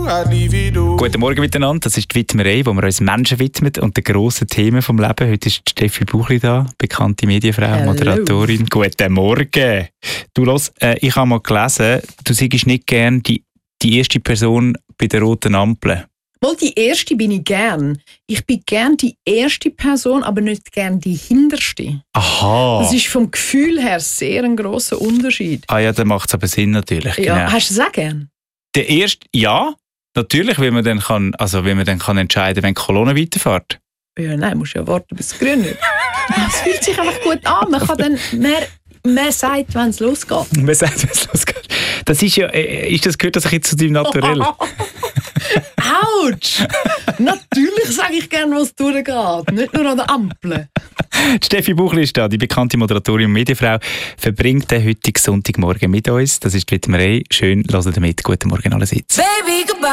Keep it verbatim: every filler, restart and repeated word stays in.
you, I'd leave it all. Guten Morgen miteinander, das ist die Widmerei, wo wir uns Menschen widmen und den grossen Themen vom Leben. Heute ist Steffi Buchli da, bekannte Medienfrau, Hello. Moderatorin. Guten Morgen. Du los, äh, ich habe mal gelesen, du sagst nicht gern die, die erste Person bei der roten Ampel. Wohl, die erste bin ich gern. Ich bin gern die erste Person, aber nicht gern die hinterste. Aha. Das ist vom Gefühl her sehr ein grosser Unterschied. Ah ja, dann macht es aber Sinn natürlich. Ja, Genau. hast du das auch gern? Der erste, ja, natürlich, weil man dann kann, also weil man dann kann entscheiden, wenn die Kolonne weiterfährt. Ja, nein, musst ja warten, bis es grün wird. Es fühlt sich einfach gut an. Man kann dann mehr, mehr sagt, wenn es losgeht. Man sagt, wenn es losgeht. Das ist ja, äh, ist das gehört das ein bisschen zu deinem Naturell? Autsch! Natürlich sage ich gerne, was durchgeht. Nicht nur an der Ampel. Steffi Buchli ist da, die bekannte Moderatorin und Medienfrau, verbringt den heutigen Sonntagmorgen mit uns. Das ist die Widmerei. Schön, hört mit. Guten Morgen allerseits. Baby, goodbye.